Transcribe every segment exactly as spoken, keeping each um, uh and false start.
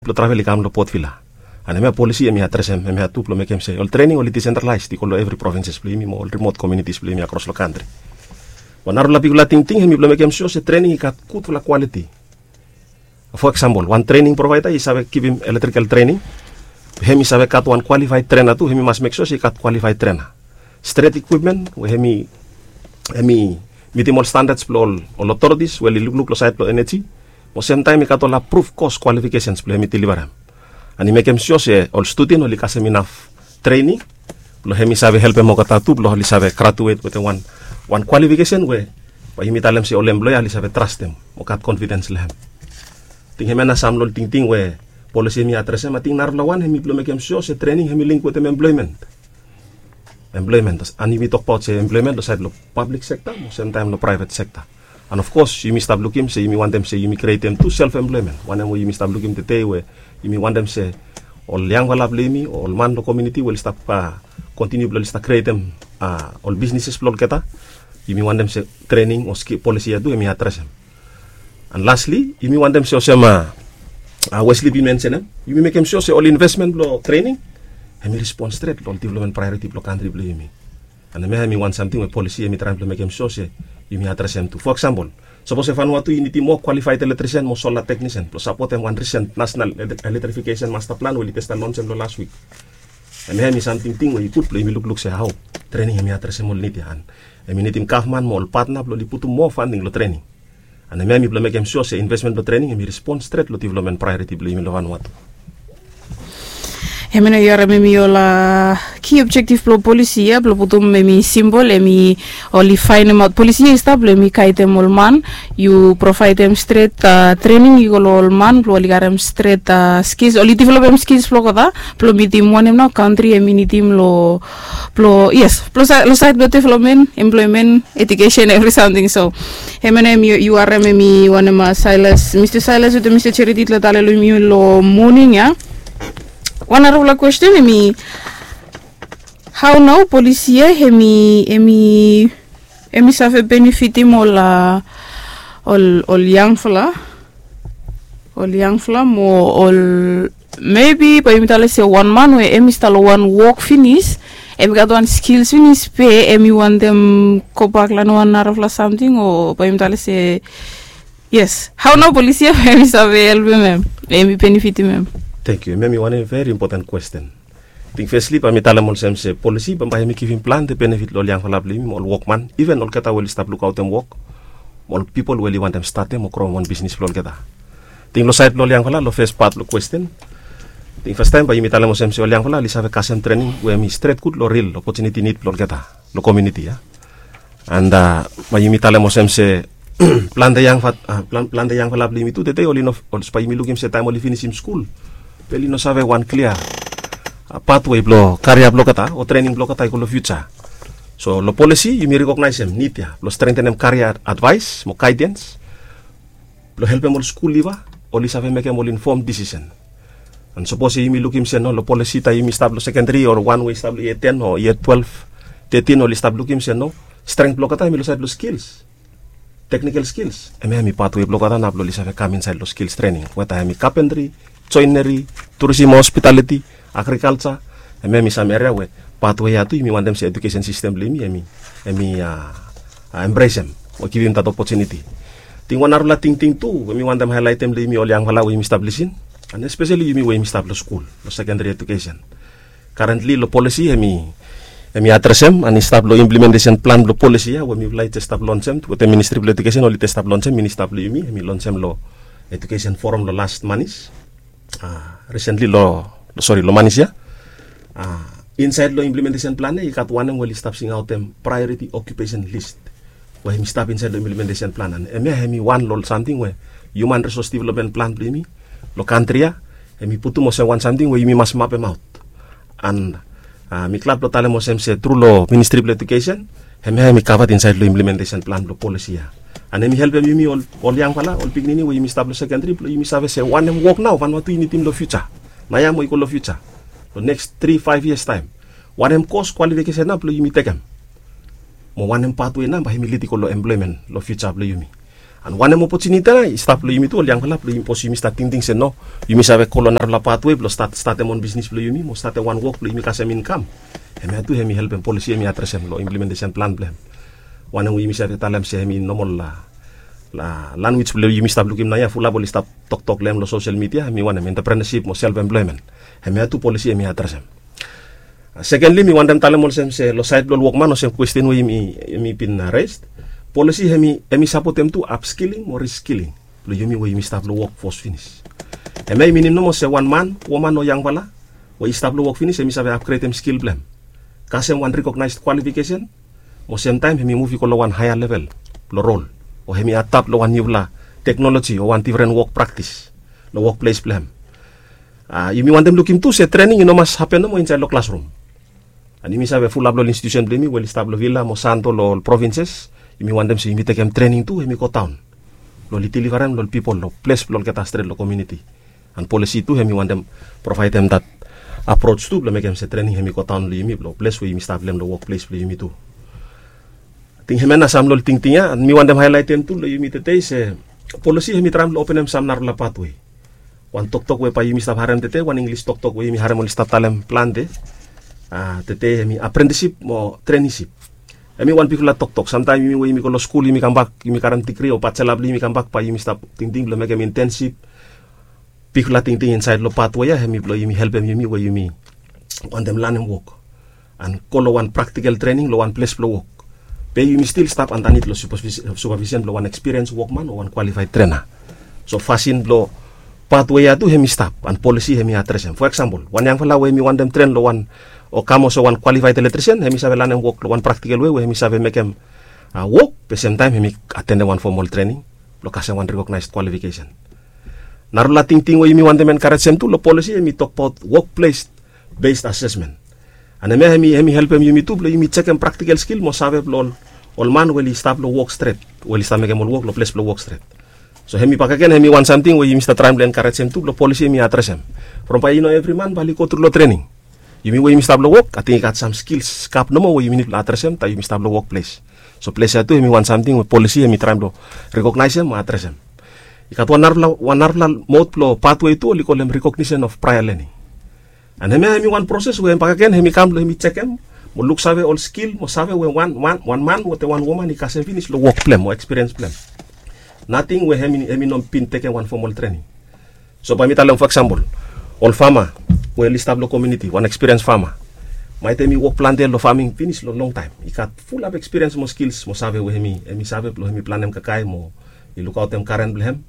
lo travel ikam lo potvila. Ane me policy emi atresem emi atu plo mekem se. All training all decentralized iko lo every provinces plo imi mo all remote communities plo imi across the country. Wanar la pigula ting ting emi plo mekem se se training ikat kut la quality. For example, one training provider is sabe give him electrical training. Hemi sabe kat one qualified trainer tu hemi mas make sure se kat qualified trainer. Straight equipment we hemi hemi meeting all standards plo all, all authorities well look look lo side plo energy. Mo same time ikato la proof course qualifications plo hemi deliveram. Ani mekem sure se all student oli kasem enough training lo hemi sabe help mo kata tu lo li sabe graduate with one one qualification we pa hemi talem se all employee ali sabe trust them mo kat confidence lehem. Ting hemi na sam lol ting ting we policy mi atrese ma ting nar lawan hemi plo mekem sure se training hemi link with them employment. Employment ani mi talk about se employment lo side lo public sector mo same time lo private sector. And of course, you must have looking say you want them say you create them to self-employment. One time you must have looking to tell where you want them say all young will have me, all man the community will start uh, continue to start create them uh, all businesses plot keta. You want them say training or skill policy do you address them. And lastly, you want them say some uh, Wesley be mention them. You make them sure say all investment blow training and me respond straight all development priority blow country blow you me. And me me want something with policy me try to make them sure say you may address them to. For example, suppose if Vanuatu you need more qualified electrician, more solar technician, plus support them one recent national electrification master plan will test the launch them last week. And me me something thing where you could play me look look say how training me address them all need yan. And me need him Kaufman more partner blow put more funding lo training. And me me blow make them sure say investment lo training and me respond straight lo development priority blow me lo Vanuatu. Hemena yara memi yola key objective plo policy ya plo putum memi symbol emi oli fine out policy stable emi kaitem olman you provide them straight uh, training you olman plo ligarem straight uh, skills oli develop em skills plo kata plo mitim one em na country emi nitim lo plo yes plo lo side development employment education every something so hemena emi you are memi one ma Silas Mister Silas with Mister Charity la tale lo mi lo morning ya. One other question emi how now policy emi emi emi safe benefit mo la all all young fella all young fella mo all maybe pa imi tale say one man we emi stalo one work finish emi got one skills finish pay emi want them go back la no one of la something or pa imi tale say yes how now policy emi safe help mem emi benefit mem. Thank you. Maybe one very important question. Think firstly, pa mi tala mo sem se policy pa mi giving plan the benefit lo liang falabli mo workman even all kata will start look out them work. All people will want them start them or one business lo kata. Think lo side lo liang fala lo first part lo question. Think first time pa mi tala mo sem se liang fala li save kasem training we mi straight good lo real opportunity need lo kata lo community ya. And uh, pa mi tala mo sem se plan de yang fat uh, plan plan de yang falabli mi tu tete oli no ol pa mi lugim se time oli finish in school. Peli no sabe one clear uh, pathway blow career blow kata or training blow kata iko future. So lo policy you may recognize them need ya lo strengthen them career advice mo guidance lo help them all school liva or li sabe make them all informed decision. And suppose you may look him say no lo policy ta you may stable secondary or one way stable year ten or year twelve thirteen or li stable him say no strength blow kata mi lo side lo skills technical skills eme mi pathway blow kata na blow li sabe come inside lo skills training wata mi carpentry joinery, tourism, hospitality, agriculture, and maybe some area where pathway atu you want them say education system blame me, me uh, uh, embrace them or give them that opportunity. Ting one arula ting ting too, we want them highlight them me all young hala we establishing, and especially you me we establish school, lo secondary education. Currently lo policy me me address them and establish implementation plan lo policy ya we me like establish them with the Ministry of Education or establish them minister me me launch them lo education forum lo last month. Uh, recently lo, lo sorry lo manisya uh, inside lo implementation plan eh ikat one will stop sing out them priority occupation list where him stop inside the implementation plan and emi hemi one lo something where human resource development plan plimi lo country ya emi putu mo se one something where you must map them out and uh, mi club lo tale mo sem se through lo Ministry of Education hemi hemi covered inside lo implementation plan lo policy ya. And then help them you me all all young fala all pignini we you establish secondary you me say one them work now van what you need in the future na ya mo iko lo future the next three five years time one them course qualification na plo you me take them mo one them pathway na ba himiliti ko lo employment lo future plo you me And one opportunity na start lo yumi tu yang pala lo yumi pos yumi start ting ting sen no yumi save kolonar la pathway lo start start mon business lo yumi mo start one work lo yumi kasem income hemi atu hemi help em policy hemi atrasem lo implementation plan blem one yumi save talam se hemi nomol la la language lo yumi start lukim na ya fula boli start tok tok lem lo social media hemi one entrepreneurship mo self employment hemi atu policy hemi atrasem. Secondly, mi wandam talam mo sem se lo side lo work man no sem question wo yumi yumi pin raised policy hemi hemi support them to upskilling or reskilling lo yumi wo yumi start lo workforce finish hemi minim no mo se one man woman no yang wala wo start lo work finish hemi sabe upgrade them skill blem kasem one recognized qualification mo same time hemi move ko lo one higher level lo role o hemi adapt lo one new la technology o one different work practice lo workplace blem ah uh, yumi want them looking to se training no mas happen no mo inside lo classroom ani mi sabe full up lo institution blemi well start lo villa mo santo lo provinces imi wandem si imi tekem training tu imi ko town lo litilivaran lo people lo place lo kata street lo community and policy tu imi wandem provide them that approach tu lo mekem se training imi ko town lo imi lo place we imi staff lem lo workplace lo imi tu ting hemena sam lo ting tinga mi wandem highlight them tu lo imi tete se policy imi tram lo open em sam nar la pathway wan tok tok we pa imi staff harem tete wan english tok tok we imi harem lo staff talem plan de ah tete imi apprenticeship mo traineeship emi one people la tok tok sometimes mi we mi ko lo school mi come back mi karan tikri o bachelor mi come back pa mi stop ting ting lo make em internship people la ting ting inside lo pathway ya mi lo mi help em mi we mi on them learn and work and ko lo one practical training lo one place lo work pe mi still stop underneath lo supervision supervision lo one experience workman o one qualified trainer so fasin lo pathway ya tu hemi stop and policy hemi address for example one yang fala we mi one them train lo one o kamo so one qualified electrician hemi sabe lan work one practical way hemi sabe make him uh, work the same time hemi attend one formal training lo kase one recognized qualification narula ting ting we mi one them encourage them to lo policy hemi talk about workplace based assessment and hemi hemi hemi help him yumi tu lo yumi check him practical skill mo sabe lo all man will stop lo work straight will stop make him work lo place lo work straight so hemi pakaken hemi one something we yumi start try to encourage him to lo policy hemi address him from pa you know every man bali ko through lo training yumi we yumi stable work I think got some skills kap no mo we yumi address him ta yumi stable workplace so place atu yumi want something with policy yumi try to recognize him address him ikat wanar la wanar la mode lo pathway tu li kolem recognition of prior learning and hemi hemi one process we pakaken hemi kam lo hemi check him mo look save all skill mo save we one one one man with one woman i kase finish lo work plan mo experience plan nothing we hemi hemi no pin take one formal training so pa mi talang for example all farmer we establo community one experienced farmer my time work plan there lo farming finish lo long time I got full of experience mo skills mo sabe we hemi hemi sabe lo hemi plan em kakay mo I look out em current blehem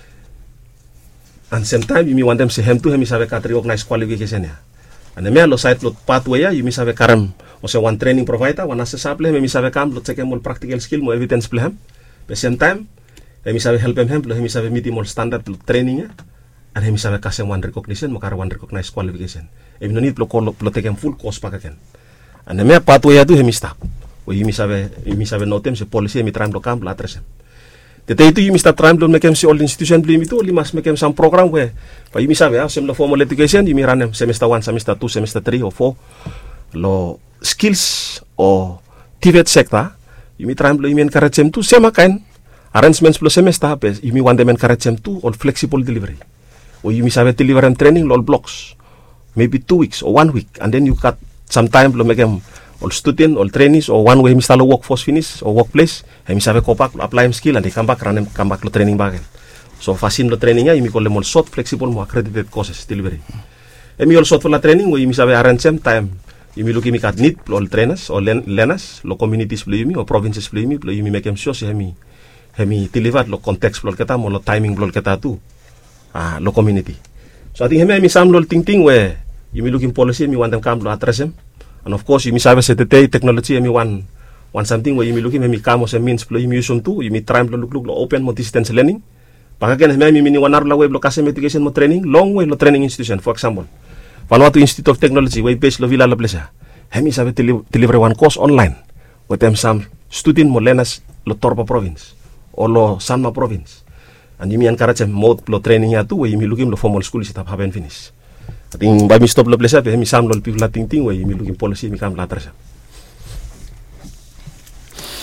and same time you want them se hem tu hemi sabe kat recognize qualification ya and me lo site lo pathway ya you mi sabe karam o se one training provider one assessable hemi sabe kam lo check em all practical skill mo evidence blehem the same time hemi sabe help em hem lo hemi sabe meet all standard lo training ya and hemi sabe kasem one recognition mo kara one recognized qualification emi no need lo lo take em full course pakaken and me pathway atu hemi stop o yumi sabe yumi sabe notem se policy hemi tram lo kam la tresem tete itu yumi start tram lo mekem se all institution blim itu limas mekem sam program we pa yumi sabe ah sem lo formal education yumi ranem semester one semester two semester three or four lo skills o tivet sector yumi tram lo yumi encourage em tu sema kain arrangements lo semester pe yumi want them encourage em tu all flexible delivery or you miss have deliver and training all blocks maybe two weeks or one week and then you got some time to make them all student all trainees or one way miss talo workforce finish or workplace and miss have go back apply them skill and they come back run them come back lo training back so fasin lo training ya you call them all short flexible mo accredited courses delivery and me all short for la training we miss have arrange them time you me look me cat need all trainers or learners lo communities lo you or provinces lo you lo you make them sure hemi hemi deliver lo context lo kata mo lo timing lo kata tu ah lo community so I think hemi mi sam lo ting ting we you me looking policy mi want them come lo address them and of course you me sabe se tete technology mi one one something we you me looking mi kamo se means lo you me use tu you me try lo look look lo open mo distance learning pakaken hemi mi ni wanar la web lo kase education mo training long way lo training institution for example Vanuatu Institute of Technology we base lo villa la place hemi sabe deliver one course online with them some student mo learners lo Torpa province o lo Sanma province and you me encourage them mode lo training ya tu we mi looking lo formal school sit up haven't finish I think by mi stop lo place pe mi sam lo people la ting ting we mi looking policy mi kam la trasa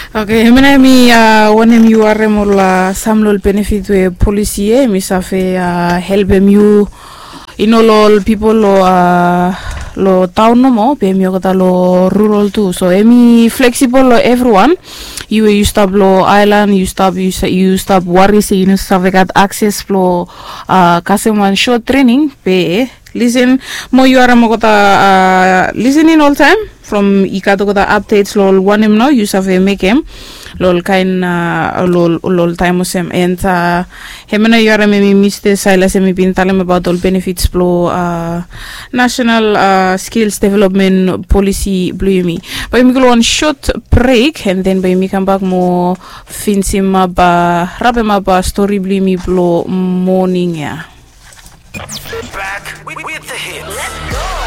Okay, hemena mi uh, one mi warre mola samlol benefit we policy e mi safe uh, help you inolol people lo uh, lo town no mo be mi kata lo rural too, so emi flexible lo everyone you you stop lo island you stop you you stop worry say you stop got access lo uh, kaseman short training be listen mo you are mo kata uh, listening all time from ikato kata updates lol one him no you have make him lol kain uh, lol lol time sem and uh, hemena you are me mister Silas me bin talem about all benefits flow uh, national uh, skills development policy blue me by me go on short break and then by me come back mo finsima ba rabe ma ba story blue me blow morning ya. Back with, with the hits. Let's go.